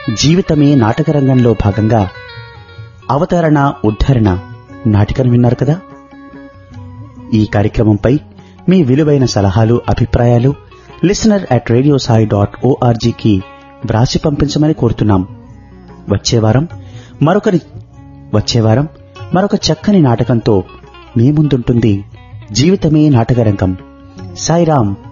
జీవితమే నాటకరంగంలో భాగంగా అవతరణ ఉద్ధరణ నాటికను విన్నారు కదా. ఈ కార్యక్రమంపై మీ విలువైన సలహాలు, అభిప్రాయాలు listener@radiosai.orgకి వ్రాసి పంపించమని కోరుతున్నాం. వచ్చేవారం మరొక చక్కని నాటకంతో మీ ముందుంటుంది జీవితమే నాటకరంగం. సాయిరాం.